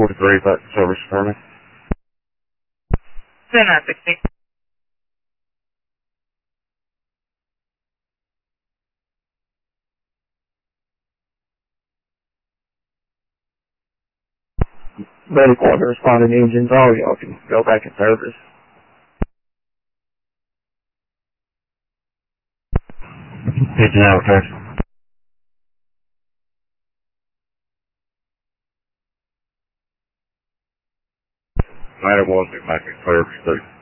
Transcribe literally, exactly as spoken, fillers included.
forty-three, back to service for me. ten nine sixty. Medical to respond to the engines, all y'all can go back in service. Engine allocation. Ladder one, get back in service too.